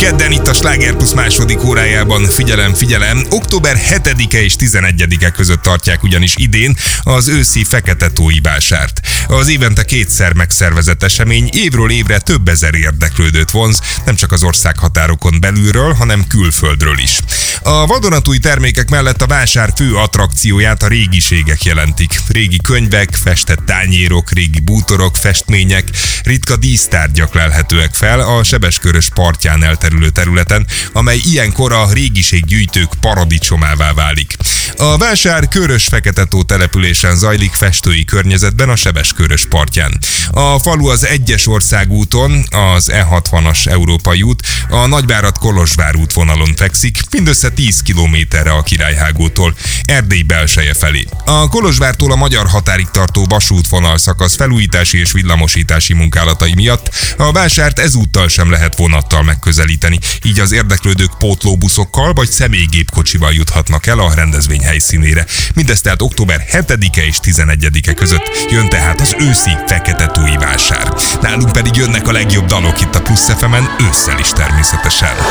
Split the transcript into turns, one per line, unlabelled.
Kedden itt a Sláger Plus második órájában figyelem, október 7-e és 11-e között tartják ugyanis idén az őszi Fekete-tói vásárt. Az évente kétszer megszervezett esemény évről évre több ezer érdeklődőt vonz, nem csak az országhatárokon belülről, hanem külföldről is. A vadonatúj termékek mellett a vásár fő attrakcióját a régiségek jelentik. Régi könyvek, festett tányérok, régi bútorok, festmények, ritka dísztárgyak lelhetőek fel a Sebeskörös partján elterülő területen, amely ilyenkor a régiséggyűjtők paradicsomává válik. A vásár Körös-Fekete-tó településen zajlik, festői környezetben a Sebeskörös partján. A falu az Egyes országúton, az E60-as Európai út, a Nagyvárad-Kolozsvár útvonalon fekszik, mindössze 10 kilométerre a Királyhágótól, Erdély belseje felé. A Kolozsvártól a magyar határig tartó vasútvonal szakasz felújítási és villamosítási munkálatai miatt a vásárt ezúttal sem lehet vonattal megközelíteni, így az érdeklődők pótlóbuszokkal vagy személygépkocsival juthatnak el a rendezvény helyszínére. Mindezt tehát október 7-e és 11-e között jön tehát az őszi Fekete-tói vásár. Nálunk pedig jönnek a legjobb dalok itt a Plusz FM-en, ősszel is természetesen.